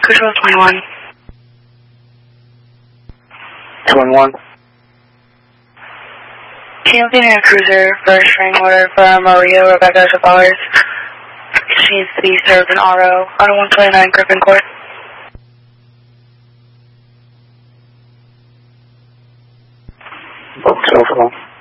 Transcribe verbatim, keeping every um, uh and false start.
Cruiser twenty-one. twenty-one. Can you obtain a cruiser for a restraining order for Maria Rebecca Tavares? She needs to be served in R O, Auto one twenty-nine Griffin Court. Book telephone.